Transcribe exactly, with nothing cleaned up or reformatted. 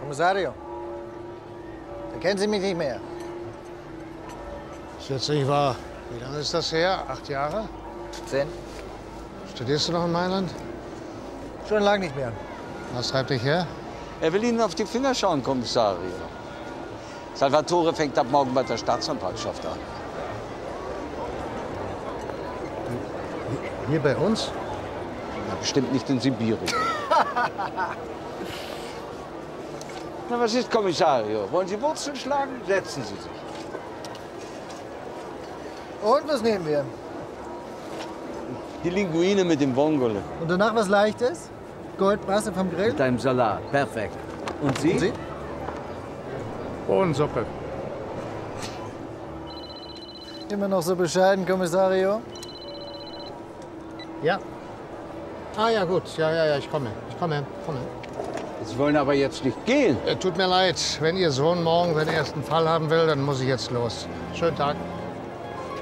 Kommissario, erkennen Sie mich nicht mehr? Ist jetzt nicht wahr. Wie lange ist das her? Acht Jahre? Zehn? Studierst du noch in Mailand? Schon lange nicht mehr. Was treibt dich her? Er will Ihnen auf die Finger schauen, Kommissario. Salvatore fängt ab morgen bei der Staatsanwaltschaft an. Hier bei uns? Na, bestimmt nicht in Sibirien. Na, was ist, Kommissario? Wollen Sie Wurzeln schlagen? Setzen Sie sich. Und was nehmen wir? Die Linguine mit dem Vongole. Und danach was Leichtes? Goldmasse vom Grill? Mit einem Salat. Perfekt. Und Sie? Und Sie? Bohnensuppe. Immer noch so bescheiden, Kommissario? Ja. Ah ja, gut. Ja, ja, ja, ich komme. Ich komme, komme. Sie wollen aber jetzt nicht gehen. Äh, tut mir leid. Wenn Ihr Sohn morgen seinen ersten Fall haben will, dann muss ich jetzt los. Schönen Tag.